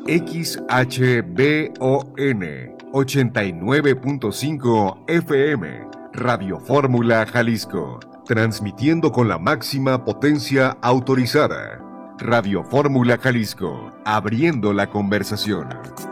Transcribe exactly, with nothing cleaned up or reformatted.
X H B O N ochenta y nueve punto cinco F M, Radio Fórmula Jalisco, transmitiendo con la máxima potencia autorizada. Radio Fórmula Jalisco, abriendo la conversación.